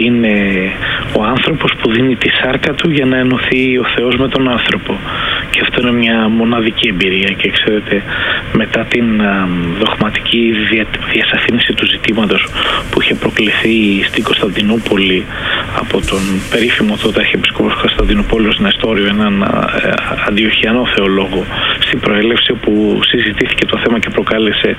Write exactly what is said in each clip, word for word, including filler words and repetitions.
Είναι ο άνθρωπος που δίνει τη σάρκα του για να ενωθεί ο Θεός με τον άνθρωπο. Και αυτό είναι μια μοναδική εμπειρία. Και ξέρετε, μετά την δογματική δια, διασαφήνιση του ζητήματος που είχε προκληθεί στην Κωνσταντινούπολη από τον περίφημο τότε Αρχιεπισκόπος Κωνσταντινούπολης Νεστόριο, έναν αντιοχιανό θεολόγο, στην προέλευση, που συζητήθηκε το θέμα και προκάλεσε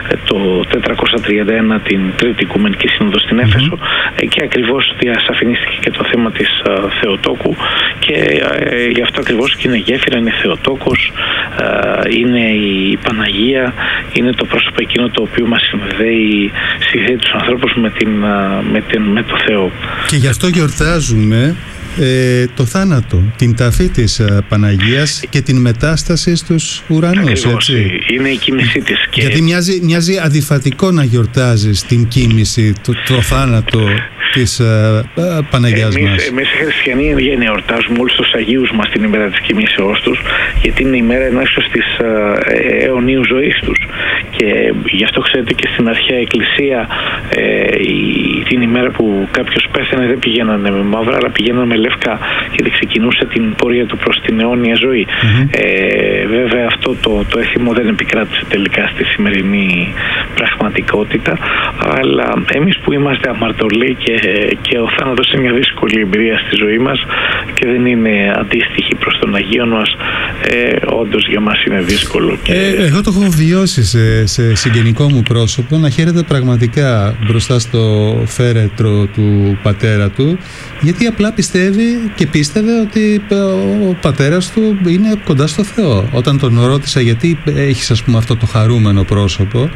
το τετρακόσια τριάντα ένα την Τρίτη Οικουμενική Σύνοδο στην Έφεσο. Mm-hmm. Εκεί ακριβώς διασαφηνίστηκε και το θέμα της α, Θεοτόκου, και ε, γι' αυτό ακριβώς και είναι γέφυρα, είναι Θεοτόκος, α, είναι η Παναγία, είναι το πρόσωπο εκείνο το οποίο μας συνδέει, συνδέει τους ανθρώπους με, την, α, με, την, με το Θεό. Και γι' αυτό γιορτάζουμε Ε, το θάνατο, την ταφή της uh, Παναγίας και την μετάσταση στους ουρανούς. Ακριβώς, έτσι. Είναι η κοίμησή της. Και... Γιατί μοιάζει, μοιάζει αντιφατικό να γιορτάζεις την κοίμηση, το, το θάνατο της uh, uh, Παναγιάς εμείς, μας. Εμείς οι χριστιανοί εορτάζουμε όλους τους Αγίους μας την ημέρα της κοιμήσεώς τους, γιατί είναι η μέρα ενάξεως της uh, αιωνίου ζωής τους. Και γι' αυτό ξέρετε και στην αρχαία Εκκλησία ε, η, την ημέρα που κάποιος πέθανε δεν πηγαίνανε με μαύρα, αλλά πηγαίνανε με λευκά, γιατί ξεκινούσε την πορεία του προς την αιώνια ζωή. Mm-hmm. Ε, βέβαια αυτό το, το έθιμο δεν επικράτησε τελικά στη σημερινή πραγματικότητα, αλλά εμείς που είμαστε αμαρτωλοί και, και ο θάνατος είναι μια δύσκολη εμπειρία στη ζωή μας και δεν είναι αντίστοιχη προς τον Αγίον μας, ε, όντως για μας είναι δύσκολο. Και... Ε, εγώ το έχω βιώσει σε, σε συγγενικό μου πρόσωπο να χαίρεται πραγματικά μπροστά στο φέρετρο του πατέρα του, γιατί απλά πιστεύει και πίστευε ότι ο πατέρας του είναι κοντά στο Θεό. Όταν τον ρώτησα γιατί έχεις, ας πούμε, αυτό το χαρούμενο πρόσωπο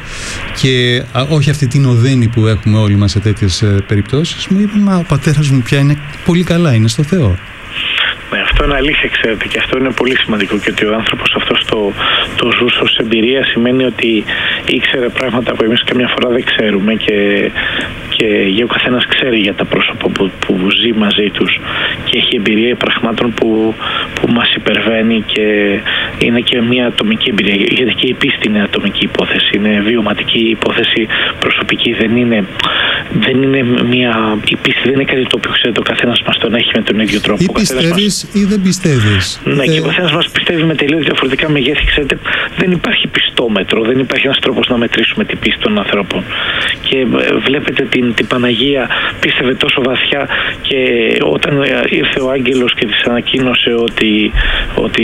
και α, όχι αυτή την οδύνη που έχουμε όλοι μας σε τέτοιες ε, περιπτώσεις, μου είπε, μα ο πατέρας μου πια είναι πολύ καλά, είναι στο Θεό. Ναι, αυτό είναι αλήθεια, ξέρετε, και αυτό είναι πολύ σημαντικό, και ότι ο άνθρωπος αυτός το, το ζούσε ως εμπειρία σημαίνει ότι ήξερε πράγματα που εμείς καμιά φορά δεν ξέρουμε, και, και ο καθένας ξέρει για τα πρόσωπα που, που ζει μαζί τους και έχει εμπειρία πραγμάτων που, που μας υπερβαίνει, και είναι και μια ατομική εμπειρία, γιατί και η πίστη είναι ατομική υπόθεση, είναι βιωματική υπόθεση, προσωπική, δεν είναι, δεν είναι μια, η πίστη δεν είναι κάτι το οποίο ξέρετε ο καθένας μας τον έχει με τον ίδιο τρόπο. Ή πιστεύεις ή δεν πιστεύεις. Ναι, ε... και ο καθένας μας πιστεύει με τελείως διαφορετικά μεγέθη. Ξέρετε, δεν υπάρχει πιστόμετρο, δεν υπάρχει ένας τρόπος να μετρήσουμε την πίστη των ανθρώπων. Και βλέπετε την, την Παναγία πίστευε τόσο βαθιά, και όταν ήρθε ο άγγελος και της ανακοίνωσε ότι, ότι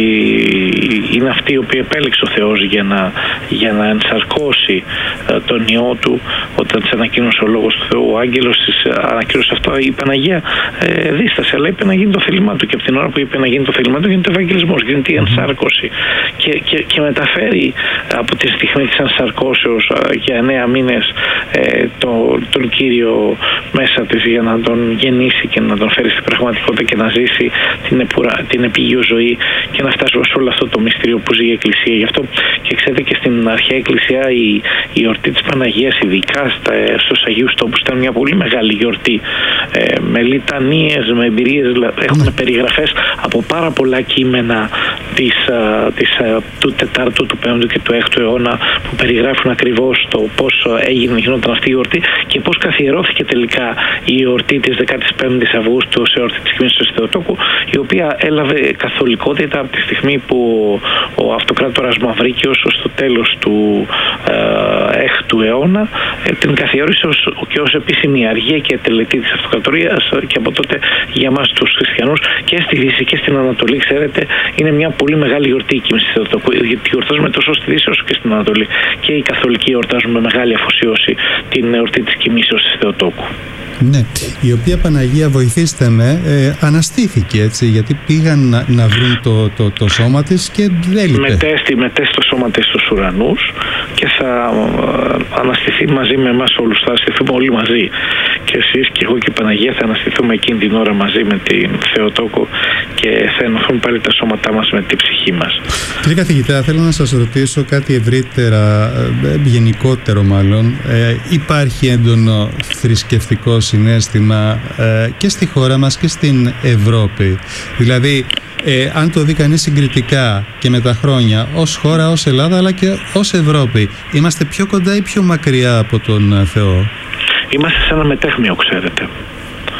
είναι αυτή η οποία επέλεξε ο Θεός για να, για να ενσαρκώσει τον Υιό του, όταν της ανακοίνωσε ο λόγος του Θεού, ο άγγελος της ανακοίνωσε αυτό, η Παναγία ε, δίστασε, αλλά είπε να γίνει το θέλημά του, και από την ώρα που είπε να γίνει το θέλημά του γίνεται ο Ευαγγελισμός, γίνεται η ενσάρκωση, και, και, και μεταφέρει από τη στιγμή της ενσαρκώσεως για εννέα μήνες ε, το, τον Κύριο μέσα της για να τον γεννήσει και να τον φέρει στην πραγματικότητα και να ζήσει την, επουρα, την επίγειο ζωή και να φτάσουμε σε όλο αυτό το μυστήριο που ζει η Εκκλησία. Γι' αυτό και ξέρετε και στην αρχαία Εκκλησία η, η γιορτή της Παναγίας, ειδικά στα, στους Αγίους Τόπους, ήταν μια πολύ μεγάλη γιορτή, ε, με λιτανίες, με εμπειρίες. Έχουμε περιγραφές από πάρα πολλά κείμενα της, της, του τετάρτου, του πέμπτου και του έκτου αιώνα που περιγράφουν ακριβώς το πώς έγινε, γινόταν αυτή η γιορτή και πώς καθιερώθηκε τελικά η γιορτή της δεκάτης πέμπτης Αυγούστου ως εορτή της κοιμήσεως του Θεοτόκου, η οποία έλαβε καθολικότητα από τη στιγμή που ο αυτοκράτορας Μαυρίκιος ως το τέλος του ε, έκτου αιώνα ε, την καθιερώσε ως, και ως επίσημη αργία και τελετή της αυτοκρατορίας, και από τότε για μας τους χριστιανούς και στη Δύση και στην Ανατολή, ξέρετε, είναι μια πολύ μεγάλη γιορτή η κοιμήση του Θεοτόκου, γιατί γιορτάζουμε τόσο στη Δύση όσο και στην Ανατολή, και οι καθολικοί γιορτάζουν με μεγάλη αφοσίωση την εορτή της κοιμήσεως του Θεοτόκου. Ναι, η οποία Παναγία, βοηθήστε με, ε, αναστήθηκε, έτσι, γιατί πήγαν να, να βρουν το, το, το σώμα της και δεν έλειπε. Μετέστη, μετέστη το σώμα της στους ουρανούς και θα ε, αναστηθεί μαζί με εμάς όλους, θα αναστηθούμε όλοι μαζί. Και εσείς και εγώ και η Παναγία θα αναστηθούμε εκείνη την ώρα μαζί με την Θεοτόκο και θα ενωθούν πάλι τα σώματά μας με την ψυχή μας. Κύριε καθηγητά, θέλω να σας ρωτήσω κάτι ευρύτερα, γενικότερο μάλλον. Ε, υπάρχει έντονο θρησκευτικό συναίσθημα ε, και στη χώρα μας και στην Ευρώπη. Δηλαδή, ε, αν το δει κανείς συγκριτικά και με τα χρόνια, ως χώρα, ως Ελλάδα, αλλά και ως Ευρώπη, είμαστε πιο κοντά ή πιο μακριά από τον Θεό? Είμαστε σε ένα μετέχμιο, ξέρετε.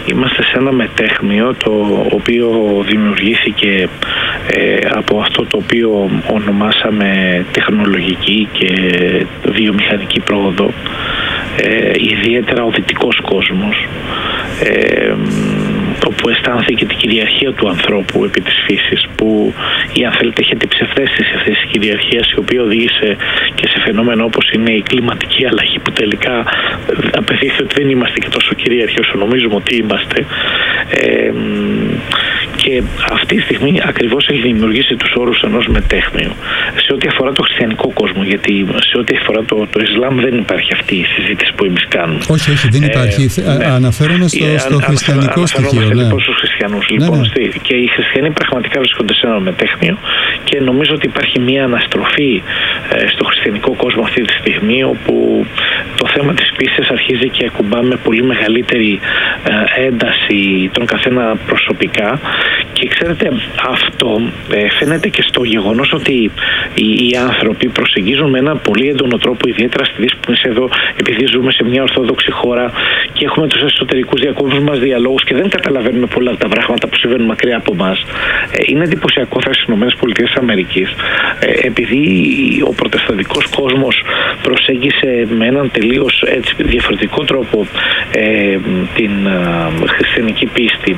είμαστε σε ένα μετέχμιο το οποίο δημιουργήθηκε ε, από αυτό το οποίο ονομάσαμε τεχνολογική και βιομηχανική πρόοδο, ε, ιδιαίτερα ο δυτικός κόσμος, ε, όπου αισθάνθηκε την κυριαρχία του ανθρώπου επί της φύσης, που ή αν θέλετε είχε την ψευδαίσθηση αυτής της κυριαρχίας, η οποία οδήγησε και σε φαινόμενο όπως είναι η κλιματική αλλαγή, που τελικά απαιτείται ότι δεν είμαστε και τόσο κυρίαρχοι όσο νομίζουμε ότι είμαστε. Ε, και αυτή τη στιγμή ακριβώς έχει δημιουργήσει τους όρους ενός μετέχμιου. Σε ό,τι αφορά το χριστιανικό κόσμο, γιατί σε ό,τι αφορά το, το Ισλάμ δεν υπάρχει αυτή η συζήτηση που εμείς κάνουμε. Όχι, όχι, δεν υπάρχει. Ε, ναι. Αναφέρομαι στο, στο ε, χριστιανικό στοιχείο. Ναι. Λοιπόν στους χριστιανούς. Λοιπόν, ναι, ναι. Και οι χριστιανοί πραγματικά βρίσκονται σε ένα μετέχμιο και νομίζω ότι υπάρχει μια αναστροφή ε, στο χριστιανικό κόσμο αυτή τη στιγμή, όπου το θέμα της πίστης αρχίζει και ακουμπά με πολύ μεγαλύτερη ε, ένταση τον καθένα προσωπικά. Και ξέρετε, αυτό ε, φαίνεται και στο γεγονός ότι οι, οι άνθρωποι προσεγγίζουν με ένα πολύ έντονο τρόπο, ιδιαίτερα στη Δύση που εμείς εδώ, επειδή ζούμε σε μια ορθόδοξη χώρα και έχουμε τους εσωτερικούς διακόμβους μας διαλόγους και δεν καταλαβαίνουμε πολλά από τα πράγματα που συμβαίνουν μακριά από εμάς. Ε, είναι εντυπωσιακό θα στις ΗΠΑ, ε, επειδή ο προτεσταντικός κόσμος προσέγγισε με έναν τελείως έτσι, διαφορετικό τρόπο ε, την ε, χριστιανική πίστη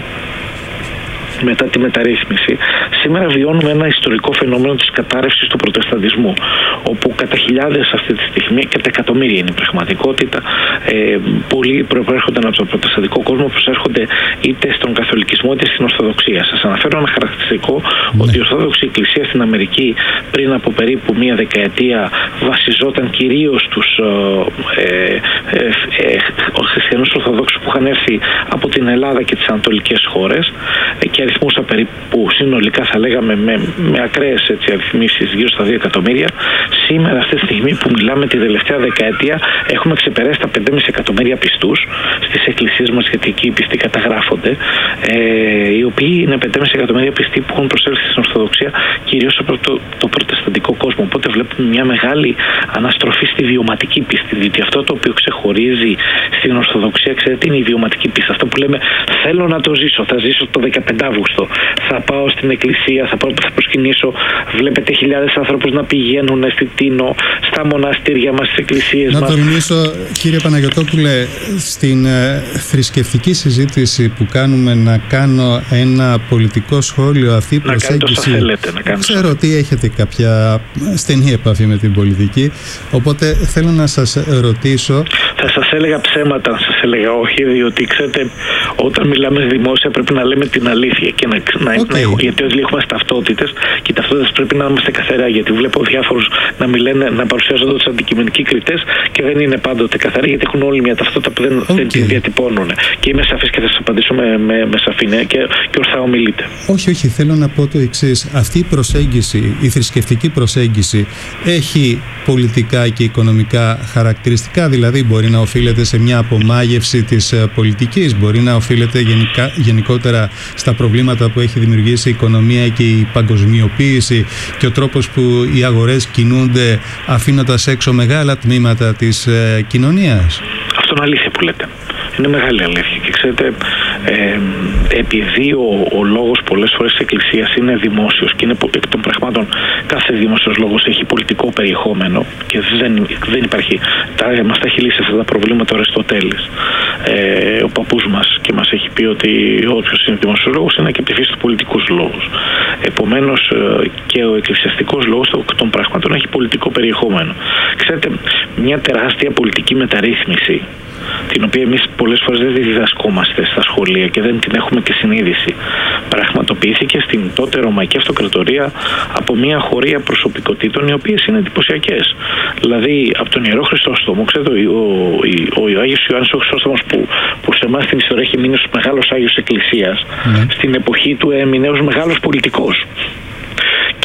μετά τη μεταρρύθμιση. Σήμερα βιώνουμε ένα ιστορικό φαινόμενο της κατάρρευσης του προτεσταντισμού, όπου κατά χιλιάδες αυτή τη στιγμή, κατά εκατομμύρια είναι η πραγματικότητα, ε, πολλοί προέρχονται από τον προτεσταντικό κόσμο, προσέρχονται είτε στον καθολικισμό είτε στην Ορθοδοξία. Σας αναφέρω ένα χαρακτηριστικό, ναι. ότι η Ορθόδοξη Εκκλησία στην Αμερική πριν από περίπου μία δεκαετία βασιζόταν κυρίως στους ε, ε, ε, ε, χριστιανούς Ορθοδόξους που είχαν έρθει από την Ελλάδα και τις ανατολικές χώρες, ε, και αριθμούσα περίπου συνολικά θα λέγαμε με, με ακραίες έτσι, αριθμίσεις γύρω στα δύο εκατομμύρια. Σήμερα αυτή τη στιγμή που μιλάμε την τελευταία δεκαετία έχουμε ξεπεράσει τα πέντε κόμμα πέντε εκατομμύρια πιστούς στις εκκλησίες μας, γιατί εκεί οι πιστοί καταγράφονται, ε, οι οποίοι είναι πέντε κόμμα πέντε εκατομμύρια πιστοί που έχουν προσέλθει στην Ορθοδοξία κυρίως από το, το προτεσταντικό κόσμο. Οπότε βλέπουμε μια μεγάλη αναστροφή στη βιωματική πίστη, διότι αυτό το οποίο ξεχωρίζει στην Ορθοδοξία, ξέρετε, είναι η βιωματική πίστη. Αυτό που λέμε θέλω να το ζήσω, θα ζήσω το δεκαπέντε Αύγουστο, θα πάω στην εκκλησία, θα, πάω, θα προσκυνήσω. Βλέπετε χιλιάδες ανθρώπους να πηγαίνουν στη Τίνο, στα μοναστήρια μας, στις εκκλησίες να μας. Να τολμήσω, κύριε Παναγιωτόπουλε, στην ε, θρησκευτική συζήτηση που κάνουμε, να κάνω ένα πολιτικό σχόλιο. Αυτή η προσέγγιση. Να θέλετε, να κάνετε. Ξέρω ότι έχετε κάποια στενή επαφή με την πολιτική, οπότε θέλω να σας ρωτήσω. Θα σας έλεγα ψέματα, αν σας έλεγα όχι, διότι ξέρετε, όταν μιλάμε δημόσια πρέπει να λέμε την αλήθεια και να, να, okay. να έχουμε, γιατί όλοι έχουμε ταυτότητες και οι ταυτότητες πρέπει να είμαστε καθαρά, γιατί βλέπω διάφορους να μιλάνε, να παρουσιάζονται ως αντικειμενικοί κριτές και δεν είναι πάντοτε καθαροί, γιατί έχουν όλοι μια ταυτότητα που δεν, okay. δεν την διατυπώνουν. Και είμαι σαφής και θα σας απαντήσω με, με, με σαφήνεια και, και ορθά ομιλείτε. Όχι, όχι, θέλω να πω το εξής. Αυτή η προσέγγιση, η θρησκευτική προσέγγιση έχει πολιτικά και οικονομικά χαρακτηριστικά, δηλαδή μπορεί να οφείλεται σε μια απομάγευση της πολιτικής, μπορεί να οφείλεται γενικά, γενικότερα στα προβλήματα που έχει δημιουργήσει η οικονομία και η παγκοσμιοποίηση και ο τρόπος που οι αγορές κινούνται αφήνοντας έξω μεγάλα τμήματα της ε, κοινωνίας. Αυτό είναι αλήθεια που λέτε. Είναι μεγάλη αλήθεια και ξέρετε, ε, επειδή ο, ο λόγος πολλές φορές της Εκκλησίας είναι δημόσιος και είναι εκ των πραγμάτων κάθε δημόσιος λόγος έχει πολιτικό περιεχόμενο και δεν, δεν υπάρχει, τα, μας τα έχει λύσει αυτά τα προβλήματα ο Αριστοτέλης, ε, ο παππούς μας, και μας έχει πει ότι όποιος είναι δημόσιος λόγος είναι και από τη φύση του πολιτικούς λόγους. Επομένως ε, και ο εκκλησιαστικός λόγος των πραγμάτων έχει πολιτικό περιεχόμενο. Ξέρετε, μια τεράστια πολιτική μεταρρύθμιση, την οποία εμείς πολλές φορές δεν διδασκόμαστε στα σχολεία και δεν την έχουμε και συνείδηση, πραγματοποιήθηκε στην τότε Ρωμαϊκή Αυτοκρατορία από μια χωρία προσωπικότητων οι οποίες είναι εντυπωσιακές. Δηλαδή από τον Ιερό Χρυσόστομο, ξέρετε, ο, ο, ο, ο Άγιος Ιωάννης ο Χρυσόστομος που, που σε εμάς στην ιστορία έχει μείνει ως μεγάλος Άγιος Εκκλησίας, mm. στην εποχή του έμεινε ως μεγάλος πολιτικός.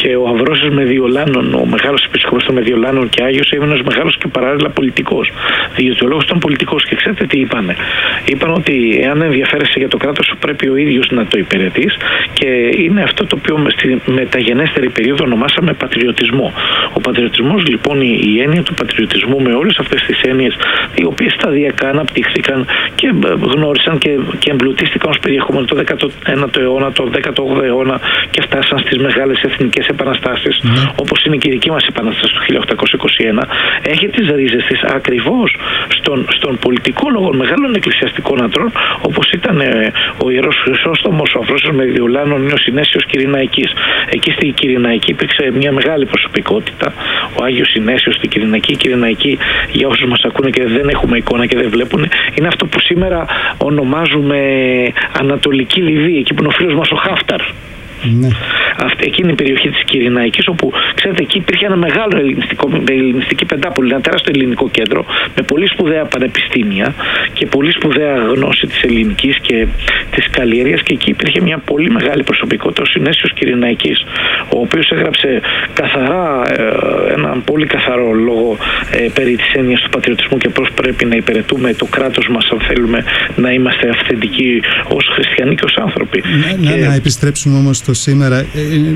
Και ο Αυρόσιος Μεδιολάνων, ο μεγάλος επίσκοπος των Μεδιολάνων και Άγιος, έμεινε ως μεγάλος και παράλληλα πολιτικός. Διότι ο λόγος ήταν πολιτικός. Και ξέρετε τι είπανε. Είπαν ότι εάν ενδιαφέρεσαι για το κράτος σου, πρέπει ο ίδιος να το υπηρετείς, και είναι αυτό το οποίο στη μεταγενέστερη περίοδο ονομάσαμε πατριωτισμό. Ο πατριωτισμός, λοιπόν, η, η έννοια του πατριωτισμού με όλες αυτές τις έννοιες, οι οποίες σταδιακά αναπτύχθηκαν και γνώρισαν και, και εμπλουτίστηκαν ως περιεχόμενο το δέκατο ένατο αιώνα, το δέκατο όγδοο αιώνα και φτάσαν στις μεγάλες εθνικές επαναστάσεις, mm. όπως είναι και η δική μας επανάσταση του χίλια οκτακόσια είκοσι ένα, έχει τις ρίζες της ακριβώς στον, στον πολιτικό λόγο μεγάλων εκκλησιαστικών αντρών, όπως ήταν ε, ο Ιερός Χρυσόστομος, ο Αυρόσιος Μεδιολάνων ή ο Συνέσιος Κυρηναϊκής. Εκεί στη Κυρηναϊκή υπήρξε μια μεγάλη προσωπικότητα, ο Άγιος Συνέσιος στην Κυρηναϊκή. Η Κυρηναϊκή, για όσους μας ακούνε και δεν έχουμε εικόνα και δεν βλέπουν, είναι αυτό που σήμερα ονομάζουμε Ανατολική Λιβύη, εκεί που είναι ο φίλος μας ο Χάφταρ. Ναι. Αυτή, εκείνη η περιοχή της Κυρηναϊκής, όπου ξέρετε εκεί υπήρχε ένα μεγάλο ελληνιστική πεντάπολη, ένα τεράστιο ελληνικό κέντρο με πολύ σπουδαία πανεπιστήμια και πολύ σπουδαία γνώση της ελληνικής και της καλλιέργειας, και εκεί υπήρχε μια πολύ μεγάλη προσωπικότητα, ο Συνέσιος Κυρηναϊκής, ο οποίος έγραψε καθαρά ε, έναν πολύ καθαρό λόγο ε, περί της έννοιας του πατριωτισμού και πώς πρέπει να υπηρετούμε το κράτος μας αν θέλουμε να είμαστε αυθεντικοί ως χριστιανοί και ως άνθρωποι. Να, και... να επιστρέψουμε όμως στο σήμερα,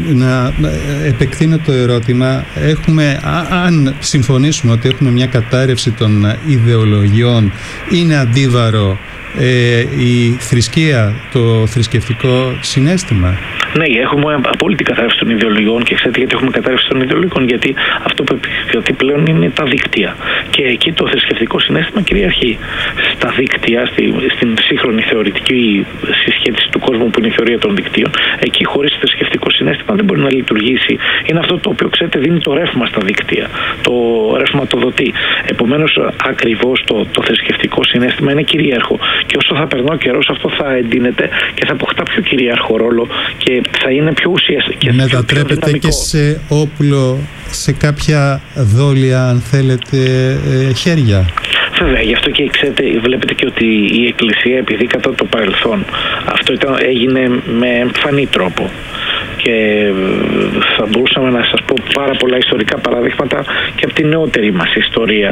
να επεκτείνω το ερώτημα. Έχουμε, αν συμφωνήσουμε ότι έχουμε μια κατάρρευση των ιδεολογιών, είναι αντίβαρο ε, η θρησκεία, το θρησκευτικό συναίσθημα? Ναι, έχουμε απόλυτη κατάρρευση των ιδεολογιών, και ξέρετε γιατί έχουμε κατάρρευση των ιδεολογιών? Γιατί αυτό που επικρατεί πλέον είναι τα δίκτυα. Και εκεί το θρησκευτικό συναίσθημα κυριαρχεί. Στα δίκτυα, στη, στην σύγχρονη θεωρητική συσχέτιση του κόσμου που είναι η θεωρία των δικτύων, εκεί χωρίς θρησκευτικό συναίσθημα δεν μπορεί να λειτουργήσει. Είναι αυτό το οποίο, ξέρετε, δίνει το ρεύμα στα δίκτυα, το ρευματοδοτεί. Επομένως, ακριβώς το, το θρησκευτικό συναίσθημα είναι κυρίαρχο. Και όσο θα περνά ο καιρός, αυτό θα εντείνεται και θα αποκτά πιο κυρίαρχο ρόλο και θα είναι πιο ουσιαστικό. Μετατρέπεται και σε όπλο, σε κάποια δόλια, αν θέλετε, χέρια. Βέβαια, γι' αυτό και ξέρετε, βλέπετε και ότι η Εκκλησία, επειδή κατά το παρελθόν αυτό ήταν, έγινε με εμφανή τρόπο, και θα μπορούσαμε να σας πω πάρα πολλά ιστορικά παραδείγματα και από την νεότερη μας ιστορία.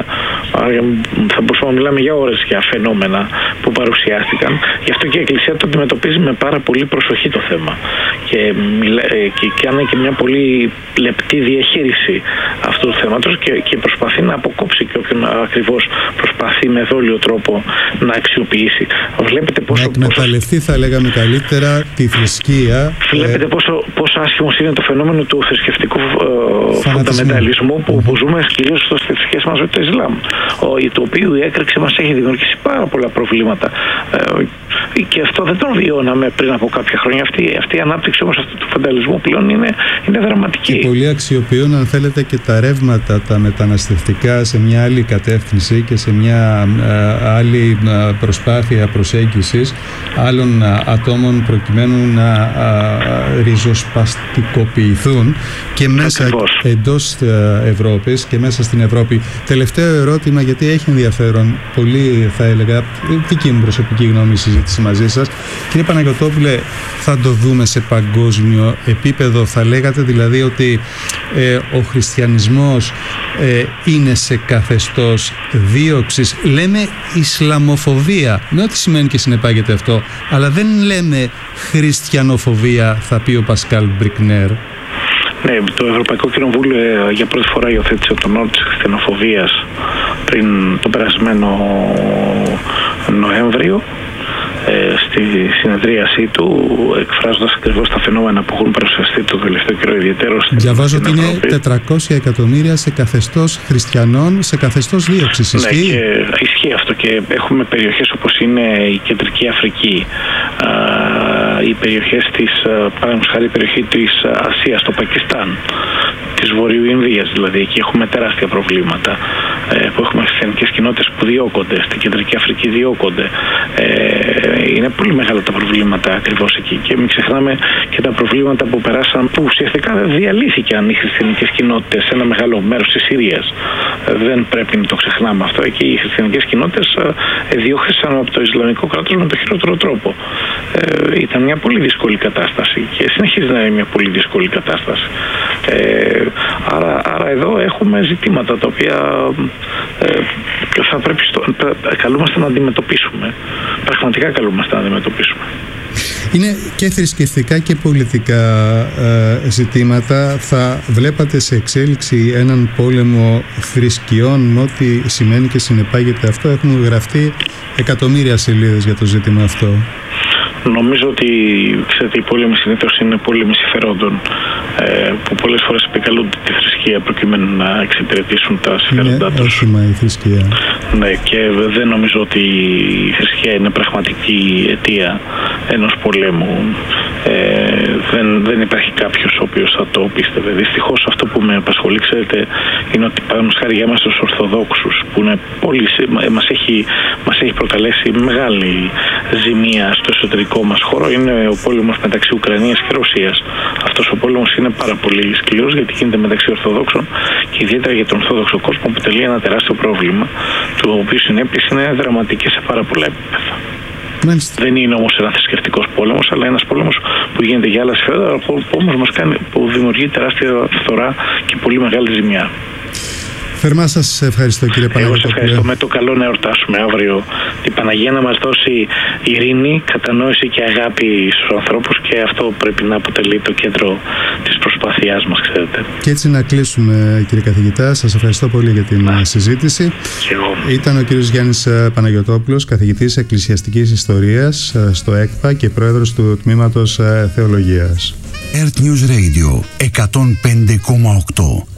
Θα μπορούσαμε να μιλάμε για ώρες για φαινόμενα που παρουσιάστηκαν. Γι' αυτό και η Εκκλησία το αντιμετωπίζει με πάρα πολύ προσοχή το θέμα και, μιλά, και κάνει και μια πολύ λεπτή διαχείριση αυτού του θέματος και, και προσπαθεί να αποκόψει και όποιον ακριβώς προσπαθεί με δόλιο τρόπο να αξιοποιήσει. Βλέπετε πόσο, να εκμεταλλευτεί, πόσο... θα λέγαμε καλύτερα, τη θρησκεία. Βλέπετε ε... πόσο, πόσο άσχημος είναι το φαινόμενο του θρησκευτικού ε, φονταμενταλισμού που, mm-hmm. που ζούμε κυρίως στις σχέσεις μας με το Ισλάμ, ο, το οποίο η έκρηξη μας έχει δημιουργήσει πάρα πολλά προβλήματα, ε, και αυτό δεν το βιώναμε πριν από κάποια χρόνια. Αυτή, αυτή η ανάπτυξη όμως αυτού του φονταλισμού πλέον είναι, είναι δραματική. Και πολλοί αξιοποιούν, αν θέλετε, και τα ρεύματα τα μεταναστευτικά σε μια άλλη κατεύθυνση και σε μια α, άλλη α, προσπάθεια προσέγγισης άλλων α, ατόμων προκειμένου να α, ριζοσπαστικοποιηθούν και μέσα Ακριβώς. εντός α, Ευρώπης και μέσα στην Ευρώπη. Τελευταίο ερώτημα, γιατί έχει ενδιαφέρον, πολύ θα έλεγα, δική μου προσωπική γνώμη η συζήτηση μαζί σας. Κύριε Παναγιωτόπουλε, θα το δούμε σε παγκόσμιο επίπεδο? Θα λέγατε δηλαδή ότι ε, ο χριστιανισμός ε, είναι σε καθεστώς δίωξης? Λέμε Ισλαμοφοβία, με ό,τι σημαίνει και συνεπάγεται αυτό, αλλά δεν λέμε χριστιανοφοβία, θα πει ο Πασκάλ Μπρικνέρ. Ναι, το Ευρωπαϊκό Κοινοβούλιο για πρώτη φορά υιοθέτησε τον όρο της χριστιανοφοβίας πριν τον περασμένο Νοέμβριο, στη συνεδρίασή του, εκφράζοντας ακριβώς τα φαινόμενα που έχουν παρουσιαστεί το τελευταίο καιρό, ιδιαίτερο στην Διαβάζω ότι είναι τετρακόσια εκατομμύρια σε καθεστώς χριστιανών, σε καθεστώς δίωξης. Ναι, ισχύει? Και ισχύει αυτό, και έχουμε περιοχές όπως είναι η Κεντρική Αφρική, οι περιοχές της, παραδείγματος χάρη, η περιοχή της Ασίας, το Πακιστάν, της Βορείου Ινδίας, δηλαδή εκεί έχουμε τεράστια προβλήματα, που έχουμε χριστιανικές κοινότητες που διώκονται, στην Κεντρική Αφρική διώκονται. Είναι πολύ μεγάλα τα προβλήματα ακριβώς εκεί, και μην ξεχνάμε και τα προβλήματα που περάσαν, που ουσιαστικά διαλύθηκαν οι χριστιανικές κοινότητες σε ένα μεγάλο μέρος της Συρίας. Δεν πρέπει να το ξεχνάμε αυτό. Εκεί οι χριστιανικές κοινότητες διώχθησαν από το Ισλαμικό κράτος με το χειρότερο τρόπο. ε, ήταν μια πολύ δύσκολη κατάσταση και συνεχίζει να είναι μια πολύ δύσκολη κατάσταση. Ε, άρα, άρα εδώ έχουμε ζητήματα τα οποία ε, θα πρέπει στο, καλούμαστε να αντιμετωπίσουμε. Πραγματικά καλούμαστε να αντιμετωπίσουμε. Είναι και θρησκευτικά και πολιτικά ε, ζητήματα. Θα βλέπατε σε εξέλιξη έναν πόλεμο θρησκειών με ό,τι σημαίνει και συνεπάγεται αυτό. Έχουν γραφτεί εκατομμύρια σελίδες για το ζήτημα αυτό. Νομίζω ότι, ξέρετε, οι πόλεμοι συνήθως είναι πόλεμοι συμφερόντων ε, που πολλές φορές επικαλούνται τη θρησκεία προκειμένου να εξυπηρετήσουν τα συμφέροντά τους. Είναι όχημα η θρησκεία. Ναι, και δεν νομίζω ότι η θρησκεία είναι πραγματική αιτία ενός πολέμου. Ε, δεν, δεν υπάρχει κάποιος ο οποίος θα το πίστευε. Δυστυχώς αυτό που με απασχολεί, ξέρετε, είναι ότι παραδείγματος χάρη για εμάς τους Ορθοδόξους, που είναι πολύ, μας, έχει, μας έχει προκαλέσει μεγάλη ζημία στο εσωτερικό μας χώρο, είναι ο πόλεμος μεταξύ Ουκρανίας και Ρωσίας. Αυτός ο πόλεμος είναι πάρα πολύ σκληρός γιατί γίνεται μεταξύ Ορθοδόξων και ιδιαίτερα για τον Ορθόδοξο κόσμο αποτελεί ένα τεράστιο πρόβλημα, του οποίου συνέπειες είναι δραματικές σε πάρα πολλά επίπεδα. Μάλιστα. Δεν είναι όμως ένας θρησκευτικός πόλεμος, αλλά ένας πόλεμος που γίνεται για άλλα συμφέροντα, που όμως μας κάνει, που δημιουργεί τεράστια φθορά και πολύ μεγάλη ζημιά. Θερμά σας ευχαριστώ, κύριε Παναγιώτοπουλε. Εγώ σας ευχαριστώ. Με το καλό να εορτάσουμε αύριο την Παναγία, να μας δώσει ειρήνη, κατανόηση και αγάπη στους ανθρώπους, και αυτό πρέπει να αποτελεί το κέντρο της προσπάθειάς μας, ξέρετε. Και έτσι να κλείσουμε, κύριε καθηγητά. Σας ευχαριστώ πολύ για την να. συζήτηση. Και εγώ. Ήταν ο κύριος Γιάννης Παναγιωτόπουλος, καθηγητής Εκκλησιαστικής Ιστορίας στο ΕΚΠΑ και πρόεδρος του Τμήματος Θεολογίας. Earth News Radio εκατόν πέντε κόμμα οκτώ.